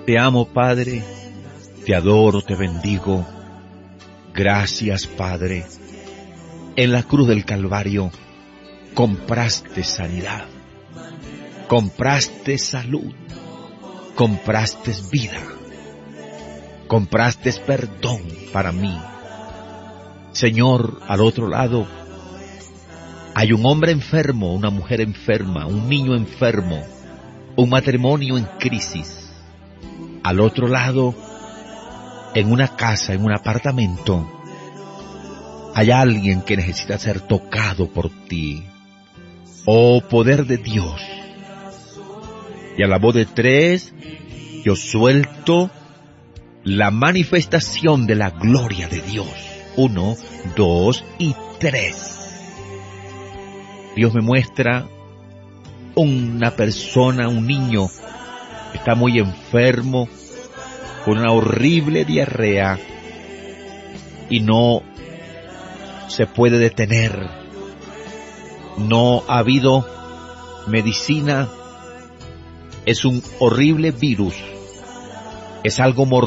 Te amo, Padre, te adoro, te bendigo. Gracias, Padre. En la cruz del Calvario compraste sanidad, compraste salud, compraste vida, compraste perdón para mí. Señor, al otro lado hay un hombre enfermo, una mujer enferma, un niño enfermo, un matrimonio en crisis. Al otro lado, en una casa, en un apartamento, hay alguien que necesita ser tocado por ti. Oh, poder de Dios. Y a la voz de 3, yo suelto la manifestación de la gloria de Dios. 1, 2 y 3. Dios me muestra una persona, un niño, que está muy enfermo, con una horrible diarrea, y no se puede detener. No ha habido medicina. Es un horrible virus. Es algo mortal.